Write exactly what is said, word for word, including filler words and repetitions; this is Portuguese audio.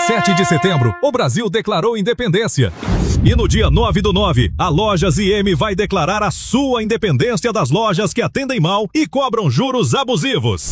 sete de setembro, o Brasil declarou independência. E no dia nove do nove, a Lojas I M vai declarar a sua independência das lojas que atendem mal e cobram juros abusivos.